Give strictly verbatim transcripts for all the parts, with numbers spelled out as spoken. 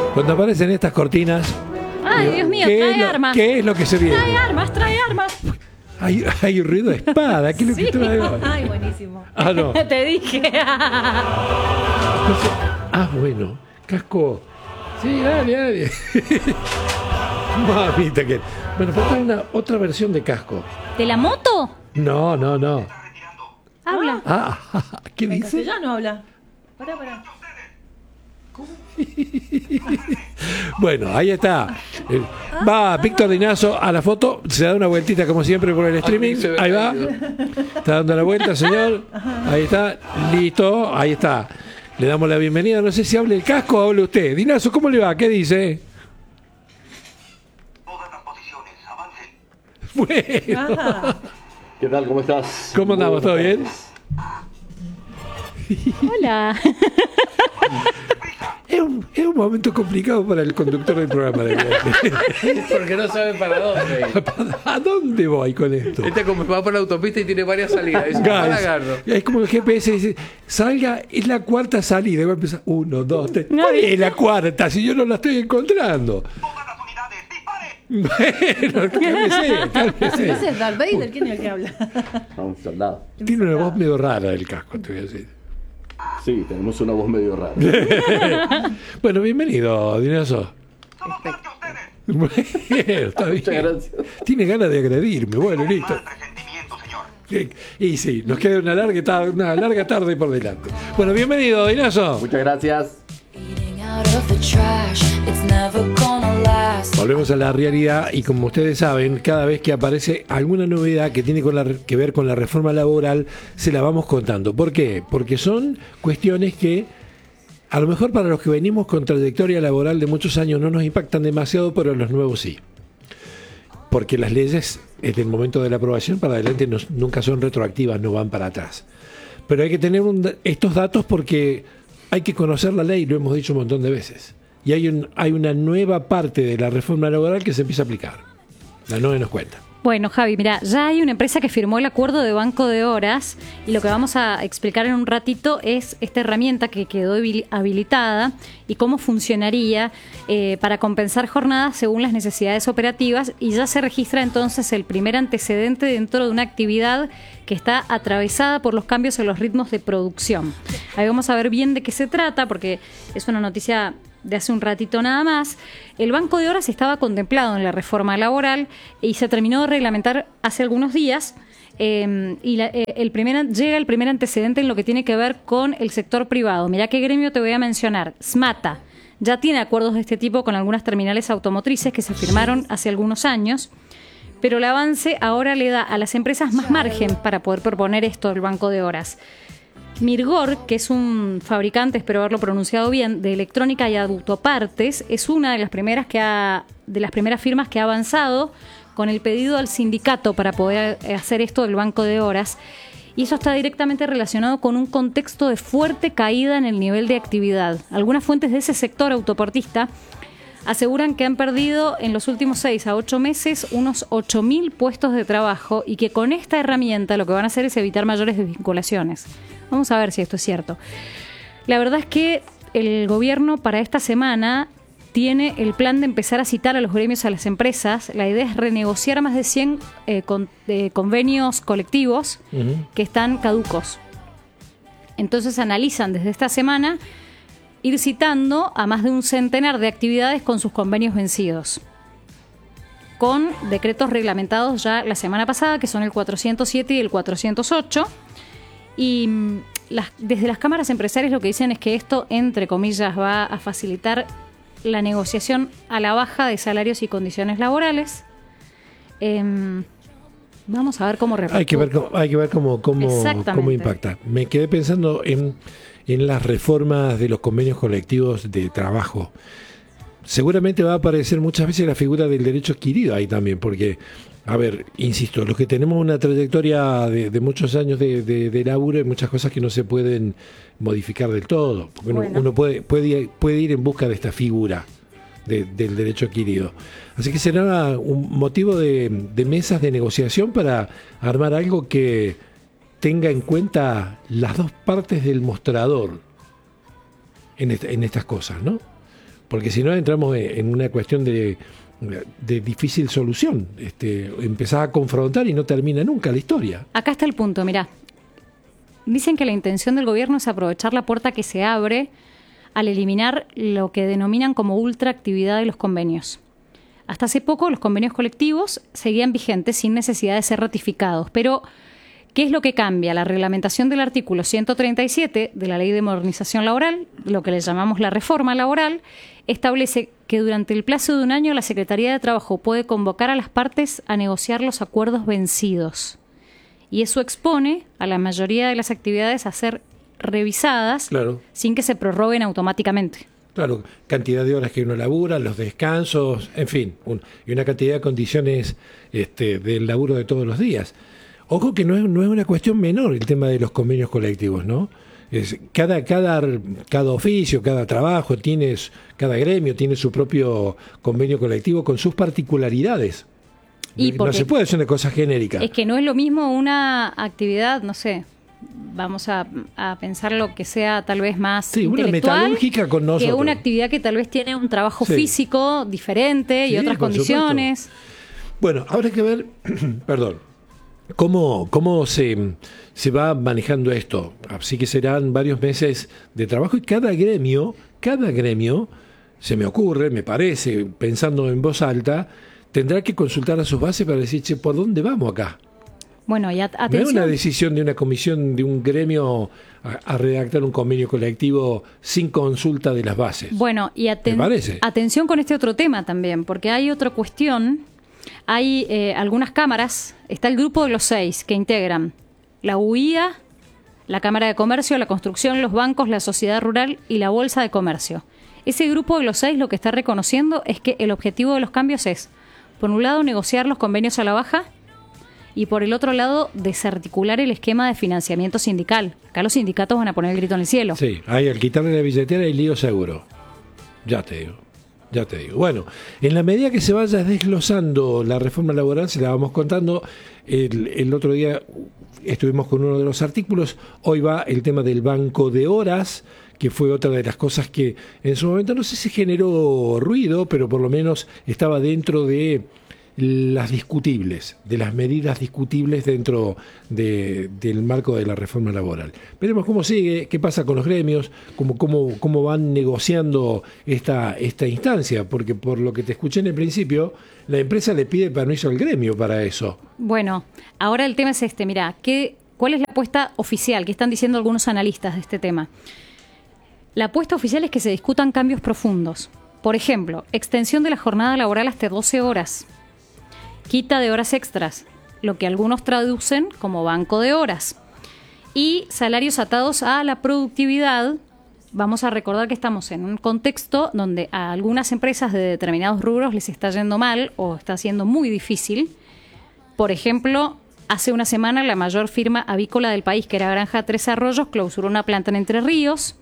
Cuando aparecen estas cortinas... Ay, digo, Dios mío, ¿qué trae lo, armas. ¿Qué es lo que se viene? Trae armas, trae armas. Hay, hay ruido de espada. ¿Qué es lo Sí. que trae hoy? Ay, buenísimo. Ah, no. Te dije. Ah, bueno. Casco. Sí, dale, dale. Mamita que... Bueno, falta una otra versión de casco. ¿De la moto? No, no, no. Habla. Ah, ¿qué En dice? castellano habla. Pará, pará. Bueno, ahí está. Eh, Va Víctor Dinazo a la foto, se da una vueltita como siempre por el streaming. Ahí va. Está dando la vuelta, señor. Ahí está. Listo. Ahí está. Le damos la bienvenida. No sé si hable el casco o hable usted. Dinazo, ¿cómo le va? ¿Qué dice? Todas las posiciones, avancen. Bueno. Ah, ¿Qué tal? ¿Cómo estás? ¿Cómo andamos? ¿Todo bien? Hola. Es un, es un momento complicado para el conductor del programa de viaje. Porque no sabe para dónde ir. ¿A dónde voy con esto? Este como va por la autopista y tiene varias salidas. Dice, Guys, "¿Cuál agarro?". es como el G P S dice, salga, es la cuarta salida. Y va a empezar, uno, dos, tres. No, ¿Cuál es la cuarta? Si yo no la estoy encontrando. Todas las unidades, disparen. Bueno, cálmese, ¿no cálmese. es Darth Vader? ¿Quién es el que habla? A un soldado. Tiene una voz medio rara el casco, te voy a decir. Sí, tenemos una voz medio rara. Bueno, bienvenido, Dinazo. Somos parte de ustedes. Bueno, está bien. Muchas gracias. Tiene ganas de agredirme. Bueno, listo. Mal presentimiento, señor. Y sí, nos queda una larga, tarde, una larga tarde por delante. Bueno, bienvenido, Dinazo. Muchas gracias. Eating out of the trash, it's never gonna last. Volvemos a la realidad y como ustedes saben, cada vez que aparece alguna novedad que tiene con la, que ver con la reforma laboral, se la vamos contando. ¿Por qué? Porque son cuestiones que a lo mejor para los que venimos con trayectoria laboral de muchos años no nos impactan demasiado, pero a los nuevos sí. Porque las leyes, desde el momento de la aprobación para adelante, no- nunca son retroactivas, no van para atrás. Pero hay que tener un- estos datos porque hay que conocer la ley, lo hemos dicho un montón de veces. Y hay, un, hay una nueva parte de la reforma laboral que se empieza a aplicar. La N O E nos cuenta. Bueno, Javi, mira, ya hay una empresa que firmó el acuerdo de banco de horas y lo que vamos a explicar en un ratito es esta herramienta que quedó habil- habilitada y cómo funcionaría eh, para compensar jornadas según las necesidades operativas y ya se registra entonces el primer antecedente dentro de una actividad que está atravesada por los cambios en los ritmos de producción. Ahí vamos a ver bien de qué se trata porque es una noticia de hace un ratito nada más. El banco de horas estaba contemplado en la reforma laboral y se terminó de reglamentar hace algunos días eh, y la, eh, el primer, llega el primer antecedente en lo que tiene que ver con el sector privado. Mirá qué gremio te voy a mencionar. SMATA ya tiene acuerdos de este tipo con algunas terminales automotrices que se firmaron hace algunos años, pero el avance ahora le da a las empresas más margen para poder proponer esto del banco de horas. Mirgor, que es un fabricante, espero haberlo pronunciado bien, de electrónica y autopartes, es una de las primeras que ha, de las primeras firmas que ha avanzado con el pedido al sindicato para poder hacer esto del banco de horas. Y eso está directamente relacionado con un contexto de fuerte caída en el nivel de actividad. Algunas fuentes de ese sector autoportista aseguran que han perdido en los últimos seis a ocho meses unos ocho mil puestos de trabajo y que con esta herramienta lo que van a hacer es evitar mayores desvinculaciones. Vamos a ver si esto es cierto. La verdad es que el gobierno para esta semana tiene el plan de empezar a citar a los gremios a las empresas. La idea es renegociar más de cien eh, con, eh, convenios colectivos Uh-huh. que están caducos. Entonces analizan desde esta semana ir citando a más de un centenar de actividades con sus convenios vencidos, con decretos reglamentados ya la semana pasada, que son el cuatrocientos siete y el cuatrocientos ocho. Y mm, las, desde las cámaras empresarias lo que dicen es que esto, entre comillas, va a facilitar la negociación a la baja de salarios y condiciones laborales. Em, vamos a ver cómo repercute. Hay que ver cómo, hay que ver cómo, cómo, Exactamente. cómo impacta. Me quedé pensando en, en las reformas de los convenios colectivos de trabajo. Seguramente va a aparecer muchas veces la figura del derecho adquirido ahí también, porque, a ver, insisto, los que tenemos una trayectoria de, de muchos años de, de, de laburo, hay muchas cosas que no se pueden modificar del todo, porque uno, Bueno. uno puede, puede, puede ir en busca de esta figura de, del derecho adquirido. Así que será un motivo de, de mesas de negociación para armar algo que tenga en cuenta las dos partes del mostrador en, est- en estas cosas, ¿no? porque si no entramos en una cuestión de, de difícil solución. Este, empezás a confrontar y no termina nunca la historia. Acá está el punto, mirá. Dicen que la intención del gobierno es aprovechar la puerta que se abre al eliminar lo que denominan como ultraactividad de los convenios. Hasta hace poco los convenios colectivos seguían vigentes sin necesidad de ser ratificados, pero ¿qué es lo que cambia? La reglamentación del artículo ciento treinta y siete de la Ley de Modernización Laboral, lo que le llamamos la reforma laboral, establece que durante el plazo de un año la Secretaría de Trabajo puede convocar a las partes a negociar los acuerdos vencidos. Y eso expone a la mayoría de las actividades a ser revisadas, claro, sin que se prorroguen automáticamente. Claro, cantidad de horas que uno labura, los descansos, en fin, un, y una cantidad de condiciones este, del laburo de todos los días. Ojo que no es, no es una cuestión menor el tema de los convenios colectivos, ¿no? Es, cada, cada, cada oficio, cada trabajo, tiene, cada gremio tiene su propio convenio colectivo con sus particularidades. Y no se puede hacer una cosa genérica. Es que no es lo mismo una actividad, no sé, vamos a, a pensar lo que sea tal vez más sí, intelectual, una metalúrgica con nosotros, que una actividad que tal vez tiene un trabajo sí. físico diferente sí, y otras condiciones. Supuesto. Bueno, ahora hay que ver, perdón, cómo, cómo se, se va manejando esto. Así que serán varios meses de trabajo y cada gremio, cada gremio, se me ocurre, me parece, pensando en voz alta, tendrá que consultar a sus bases para decir, che, ¿por dónde vamos acá? Bueno, y at- atención. No es una decisión de una comisión, de un gremio a, a redactar un convenio colectivo sin consulta de las bases. Bueno, y aten- atención con este otro tema también, porque hay otra cuestión. Hay eh, algunas cámaras, está el grupo de los seis que integran la U I A, la Cámara de Comercio, la Construcción, los bancos, la Sociedad Rural y la Bolsa de Comercio. Ese grupo de los seis lo que está reconociendo es que el objetivo de los cambios es, por un lado, negociar los convenios a la baja y por el otro lado, desarticular el esquema de financiamiento sindical. Acá los sindicatos van a poner el grito en el cielo. Sí, ahí al quitarle la billetera hay lío seguro. Ya te digo, ya te digo. Bueno, en la medida que se vaya desglosando la reforma laboral, se la vamos contando. El, el otro día estuvimos con uno de los artículos, hoy va el tema del banco de horas, que fue otra de las cosas que en su momento no sé si generó ruido, pero por lo menos estaba dentro de las discutibles, de las medidas discutibles dentro de, del marco de la reforma laboral. Veremos cómo sigue, qué pasa con los gremios, cómo, cómo, cómo van negociando esta, esta instancia, porque por lo que te escuché en el principio, la empresa le pide permiso al gremio para eso. Bueno, ahora el tema es este, mirá, ¿qué, ¿cuál es la apuesta oficial? ¿Qué están diciendo algunos analistas de este tema? La apuesta oficial es que se discutan cambios profundos. Por ejemplo, extensión de la jornada laboral hasta doce horas. Quita de horas extras, lo que algunos traducen como banco de horas. Y salarios atados a la productividad. Vamos a recordar que estamos en un contexto donde a algunas empresas de determinados rubros les está yendo mal o está siendo muy difícil. Por ejemplo, hace una semana la mayor firma avícola del país, que era Granja Tres Arroyos, clausuró una planta en Entre Ríos.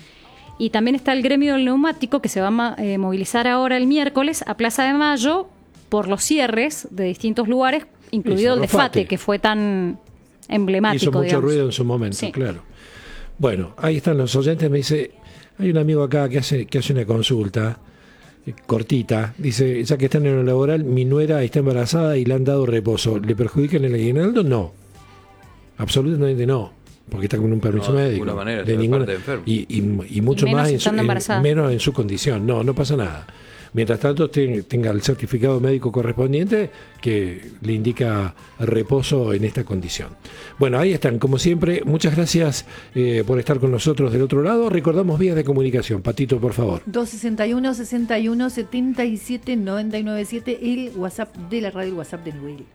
Y también está el gremio del neumático, que se va a eh, movilizar ahora el miércoles a Plaza de Mayo por los cierres de distintos lugares, incluido el de Fate, que fue tan emblemático. Hizo mucho digamos. ruido en su momento, sí. Claro. Bueno, ahí están los oyentes. Me dice, hay un amigo acá que hace, que hace una consulta eh, cortita. Dice, ya que están en lo laboral, mi nuera está embarazada y le han dado reposo. ¿Le perjudican el aguinaldo? No. Absolutamente no. Porque está con un permiso no, médico. De ninguna manera, de ninguna, y, y, y mucho y más en su, en, embarazada. menos en su condición. No, no pasa nada. Mientras tanto te, tenga el certificado médico correspondiente que le indica reposo en esta condición. Bueno, ahí están, como siempre, muchas gracias eh, por estar con nosotros del otro lado. Recordamos vías de comunicación. Patito, por favor. dos sesenta y uno, sesenta y uno, setenta y siete, noventa y nueve siete, el WhatsApp de la radio, el WhatsApp del Will.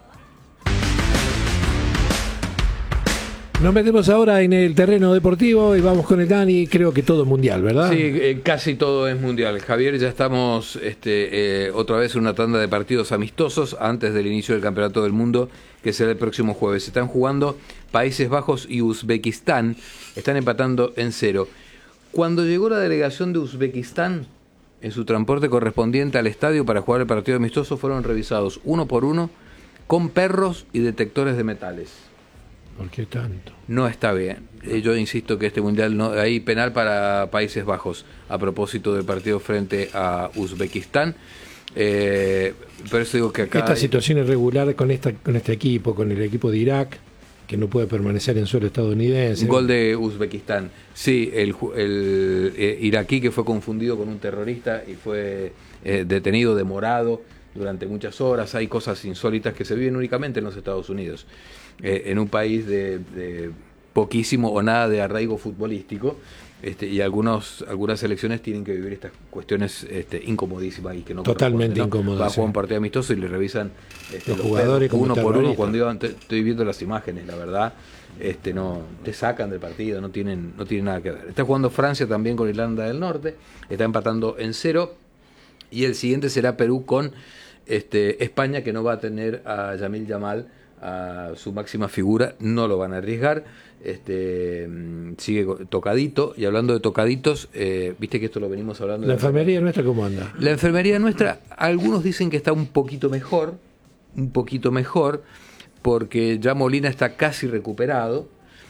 Nos metemos ahora en el terreno deportivo y vamos con el Dani. Creo que todo mundial, ¿verdad? Sí, eh, casi todo es mundial. Javier, ya estamos este, eh, otra vez en una tanda de partidos amistosos antes del inicio del Campeonato del Mundo, que será el próximo jueves. Se están jugando Países Bajos y Uzbekistán. Están empatando en cero. Cuando llegó la delegación de Uzbekistán, en su transporte correspondiente al estadio para jugar el partido amistoso, fueron revisados uno por uno con perros y detectores de metales. ¿Por qué tanto? No está bien. Eh, Yo insisto que este mundial no hay penal para Países Bajos a propósito del partido frente a Uzbekistán. Eh, pero eso digo que acá Esta situación irregular con esta con este equipo, con el equipo de Irak, que no puede permanecer en suelo estadounidense. Un gol de Uzbekistán. Sí, el, ju- el, eh, iraquí que fue confundido con un terrorista y fue eh, detenido, demorado durante muchas horas. Hay cosas insólitas que se viven únicamente en los Estados Unidos, eh, en un país de, de poquísimo o nada de arraigo futbolístico. Este, y algunos, algunas selecciones tienen que vivir estas cuestiones este, incomodísimas y que no Totalmente corresponden, ¿no? incómodas, Va a jugar sí. un partido amistoso y le revisan este, Los los jugadores pedos, como uno por uno. terroristas. Cuando iban, te- estoy viendo las imágenes, la verdad, este, no te sacan del partido, no tienen, no tienen nada que ver. Está jugando Francia también con Irlanda del Norte, está empatando en cero, y el siguiente será Perú con este, España, que no va a tener a Yamil Yamal, a su máxima figura, no lo van a arriesgar. Este mm, sigue co- tocadito, y hablando de tocaditos, eh, viste que esto lo venimos hablando. ¿La de- enfermería nuestra cómo anda? La enfermería nuestra, algunos dicen que está un poquito mejor, un poquito mejor, porque ya Molina está casi recuperado,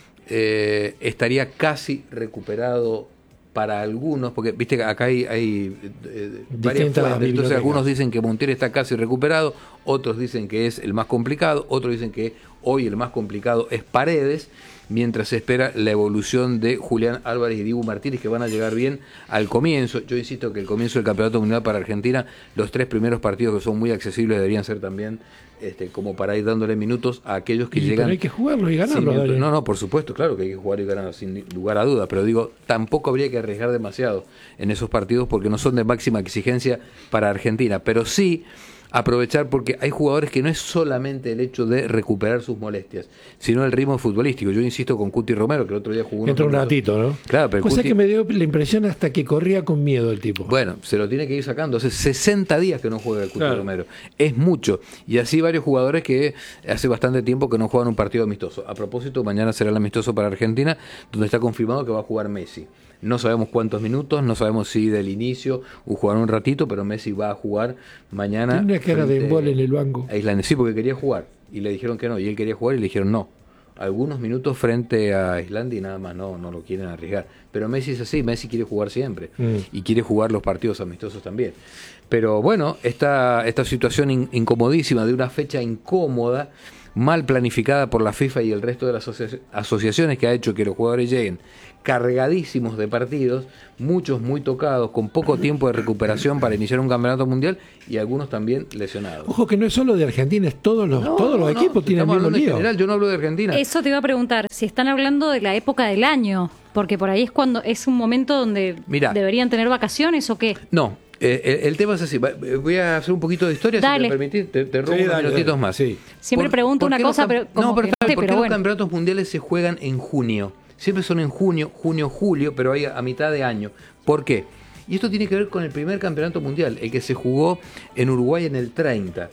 eh, estaría casi recuperado para algunos, porque viste que acá hay, hay eh, varias Distintas fuentes, entonces bibliotecas. algunos dicen que Montiel está casi recuperado, otros dicen que es el más complicado, otros dicen que hoy el más complicado es Paredes, mientras se espera la evolución de Julián Álvarez y Dibu Martínez, que van a llegar bien al comienzo. Yo insisto que el comienzo del Campeonato Mundial para Argentina, los tres primeros partidos que son muy accesibles deberían ser también este, como para ir dándole minutos a aquellos que Y, llegan. pero hay que jugarlo y sin ganarlo. minutos. Daniel. No, no, por supuesto, claro que hay que jugar y ganar sin lugar a duda, pero digo, tampoco habría que arriesgar demasiado en esos partidos porque no son de máxima exigencia para Argentina, pero sí aprovechar porque hay jugadores que no es solamente el hecho de recuperar sus molestias, sino el ritmo futbolístico. Yo insisto con Cuti Romero, que el otro día jugó unos Entra un minutos. ratito, ¿no? Claro, pero Cosa Cuti- que me dio la impresión hasta que corría con miedo el tipo. Bueno, se lo tiene que ir sacando. Hace sesenta días que no juega el Cuti Claro. Romero. Es mucho. Y así varios jugadores que hace bastante tiempo que no juegan un partido amistoso. A propósito, mañana será el amistoso para Argentina, donde está confirmado que va a jugar Messi. No sabemos cuántos minutos, no sabemos si del inicio o jugar un ratito, pero Messi va a jugar mañana. Tiene una cara de frente embole en el banco. a Islandia. Sí, porque quería jugar. Y le dijeron que no. Y él quería jugar y le dijeron no. Algunos minutos frente a Islandia y nada más no, no lo quieren arriesgar. Pero Messi es así, Messi quiere jugar siempre. Mm. Y quiere jugar los partidos amistosos también. Pero bueno, esta, esta situación in- incomodísima de una fecha incómoda, mal planificada por la FIFA y el resto de las asocia- asociaciones, que ha hecho que los jugadores lleguen cargadísimos de partidos, muchos muy tocados, con poco tiempo de recuperación para iniciar un campeonato mundial y algunos también lesionados. Ojo que no es solo de Argentina, es todos los, No, todos los no, equipos tienen el estamos mismo hablando en lío. general, yo no hablo de Argentina. Eso te iba a preguntar, si están hablando de la época del año, porque por ahí es cuando es un momento donde Mirá. deberían tener vacaciones o qué. No, eh, el, el tema es así. Va- Voy a hacer un poquito de historia, Dale. si me permitís. Te, te robo Sí, unos dale, minutitos dale. más. Sí. Siempre pregunto una qué los cosa, camp- pero como no, pero, que está no bien, sé, ¿por qué pero los bueno. campeonatos mundiales se juegan en junio? Siempre son en junio, junio, julio, pero hay a, a mitad de año. ¿Por qué? Y esto tiene que ver con el primer campeonato mundial, el que se jugó en Uruguay en el treinta.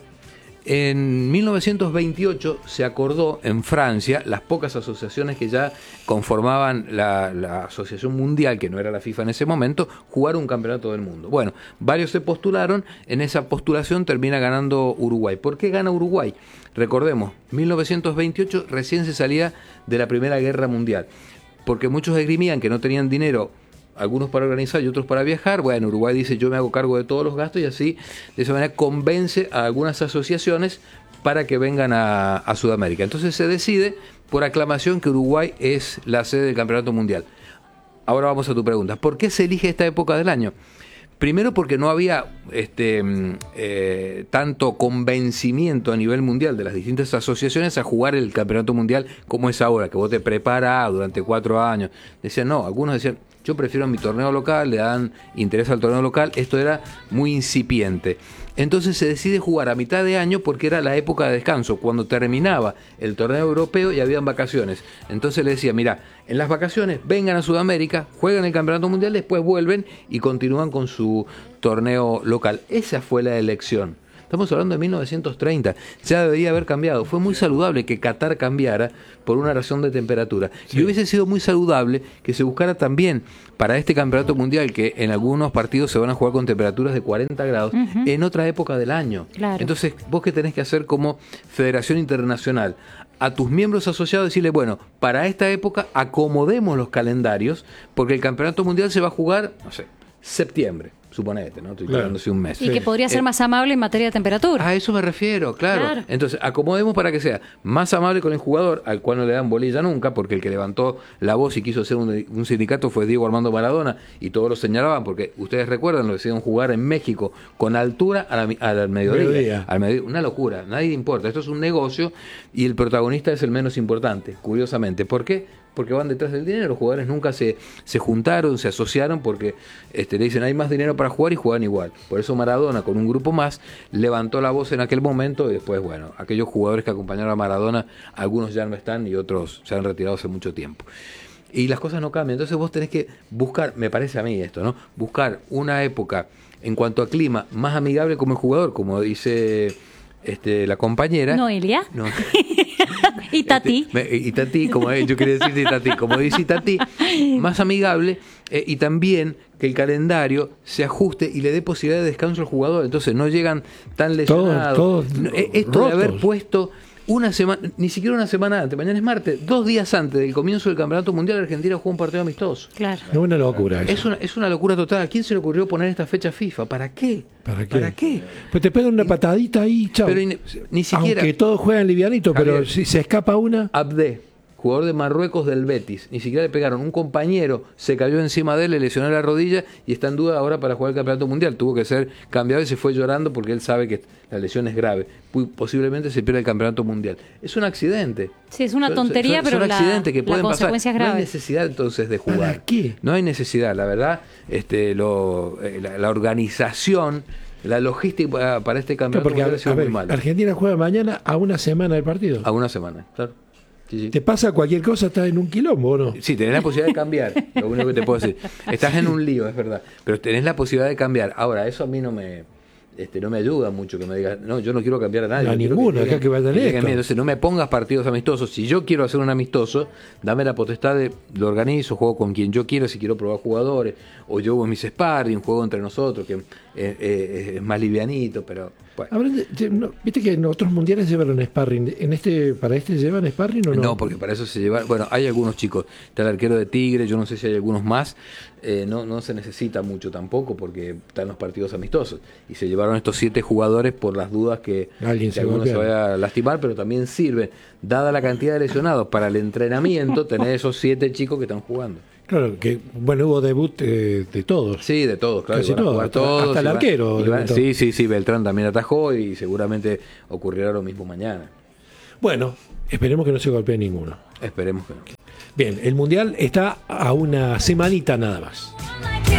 En mil novecientos veintiocho se acordó en Francia, las pocas asociaciones que ya conformaban la, la Asociación Mundial, que no era la FIFA en ese momento, jugar un campeonato del mundo. Bueno, varios se postularon, en esa postulación termina ganando Uruguay. ¿Por qué gana Uruguay? Recordemos, mil novecientos veintiocho recién se salía de la Primera Guerra Mundial, porque muchos esgrimían que no tenían dinero, algunos para organizar y otros para viajar. Bueno, Uruguay dice yo me hago cargo de todos los gastos y así de esa manera convence a algunas asociaciones para que vengan a, a Sudamérica. Entonces se decide por aclamación que Uruguay es la sede del Campeonato Mundial. Ahora vamos a tu pregunta. ¿Por qué se elige esta época del año? Primero porque no había este, eh, tanto convencimiento a nivel mundial de las distintas asociaciones a jugar el campeonato mundial como es ahora, que vos te preparás durante cuatro años. Decían, no, algunos decían, yo prefiero mi torneo local, le dan interés al torneo local. Esto era muy incipiente. Entonces se decide jugar a mitad de año porque era la época de descanso, cuando terminaba el torneo europeo y habían vacaciones. Entonces le decía, mira, en las vacaciones vengan a Sudamérica, juegan el campeonato mundial, después vuelven y continúan con su torneo local. Esa fue la elección. Estamos hablando de mil novecientos treinta. Ya debería haber cambiado. Fue muy saludable que Qatar cambiara por una razón de temperatura. Sí. Y hubiese sido muy saludable que se buscara también para este campeonato mundial, que en algunos partidos se van a jugar con temperaturas de cuarenta grados, uh-huh. en otra época del año. Claro. Entonces, vos qué tenés que hacer como Federación Internacional, a tus miembros asociados decirle, bueno, para esta época acomodemos los calendarios, porque el campeonato mundial se va a jugar, no sé, septiembre, suponete, ¿no? Estoy claro. hablando hace un mes. Y sí. que podría ser eh, más amable en materia de temperatura. A eso me refiero, claro. claro. Entonces, acomodemos para que sea más amable con el jugador, al cual no le dan bolilla nunca, porque el que levantó la voz y quiso hacer un, un sindicato fue Diego Armando Maradona, y todos lo señalaban, porque ustedes recuerdan, lo decidieron jugar en México con altura a la, a la, al mediodía. mediodía. Al mediodía. Una locura, nadie le importa. Esto es un negocio y el protagonista es el menos importante, curiosamente. ¿Por qué? Porque van detrás del dinero. Los jugadores nunca se, se juntaron, se asociaron, porque este, le dicen hay más dinero para jugar y juegan igual. Por eso Maradona, con un grupo más, levantó la voz en aquel momento, y después, bueno, aquellos jugadores que acompañaron a Maradona, algunos ya no están y otros se han retirado hace mucho tiempo. Y las cosas no cambian. Entonces vos tenés que buscar, me parece a mí esto, ¿no? Buscar una época en cuanto a clima más amigable como el jugador, como dice este, la compañera. Noelia. No. Y Tati. Este, me, y Tati, como yo quería decir Tati, como dice Tati, más amigable, eh, y también que el calendario se ajuste y le dé posibilidad de descanso al jugador. Entonces no llegan tan lesionados. Todos, todos no, esto rotos. De haber puesto una semana, ni siquiera una semana antes, mañana es martes, dos días antes del comienzo del Campeonato Mundial, Argentina jugó un partido amistoso. Claro. Es una locura. Es una, es una locura total. ¿A quién se le ocurrió poner esta fecha FIFA? ¿Para qué? ¿Para qué? ¿Para qué? Pues te pegan una patadita ahí, chao. Pero ni, ni siquiera. Aunque todos juegan livianito, Javier, pero si se escapa una. Abde, jugador de Marruecos del Betis, ni siquiera le pegaron. Un compañero se cayó encima de él, le lesionó la rodilla y está en duda ahora para jugar el Campeonato Mundial. Tuvo que ser cambiado y se fue llorando porque él sabe que la lesión es grave. Posiblemente se pierda el Campeonato Mundial. Es un accidente. Sí, es una tontería, son, son, pero son la, accidentes que pueden la pasar. consecuencia es grave. No hay necesidad entonces de jugar. ¿Para qué? No hay necesidad, la verdad. Este, lo, la, la organización, la logística para este campeonato porque, mundial ha sido a ver, muy mala. Argentina juega mañana a una semana del partido. A una semana, claro. Sí, sí. Te pasa cualquier cosa, estás en un quilombo, ¿o no? Sí, tenés la posibilidad de cambiar, lo único que te puedo decir. Estás en un lío, es verdad, pero tenés la posibilidad de cambiar. Ahora, eso a mí no me este no me ayuda mucho que me digas, no, yo no quiero cambiar a nadie. A ninguno, acá que va a tener esto. Entonces, no me pongas partidos amistosos. Si yo quiero hacer un amistoso, dame la potestad de, lo organizo, juego con quien yo quiero, si quiero probar jugadores, o yo hago mis sparring, juego entre nosotros, que eh, eh, es más livianito, pero... Bueno. Ahora, no, ¿viste que en otros mundiales llevan sparring? ¿En este, ¿Para este llevan sparring o no? No, porque para eso se lleva... Bueno, hay algunos chicos. Está el arquero de Tigre, yo no sé si hay algunos más. Eh, no, no se necesita mucho tampoco porque están los partidos amistosos. Y se llevaron estos siete jugadores por las dudas que, ¿Alguien que se alguno golpea? se vaya a lastimar, pero también sirve, dada la cantidad de lesionados, para el entrenamiento, tener esos siete chicos que están jugando. Claro, que bueno, hubo debut eh, de todos. Sí, de todos, claro. Casi van a todos, jugar hasta- todos, hasta el y van- arquero y van- debutó. sí, sí, sí, Beltrán también atajó y seguramente ocurrirá lo mismo mañana. Bueno, esperemos que no se golpee ninguno. Esperemos que no. Bien, el mundial está a una semanita nada más. Like you